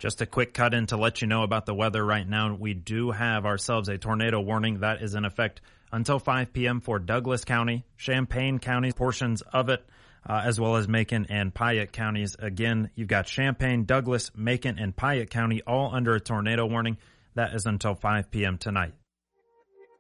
Just a quick cut in to let you know about the weather right now. We do have ourselves a tornado warning that is in effect until 5 p.m. for Douglas County, Champaign County, portions of it, as well as Macon and Piatt counties. Again, you've got Champaign, Douglas, Macon, and Piatt County all under a tornado warning. That is until 5 p.m. tonight.